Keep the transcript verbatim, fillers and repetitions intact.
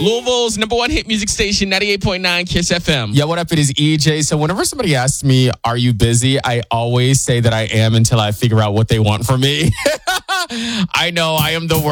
Louisville's number one hit music station, ninety-eight point nine Kiss F M. Yeah, what up? It is E J. So whenever somebody asks me, are you busy? I always say that I am until I figure out what they want from me. I know I am the worst.